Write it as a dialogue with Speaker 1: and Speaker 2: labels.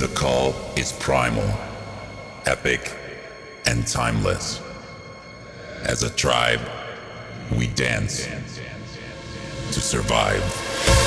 Speaker 1: The call is primal, epic, and timeless. As a tribe, we dance to survive.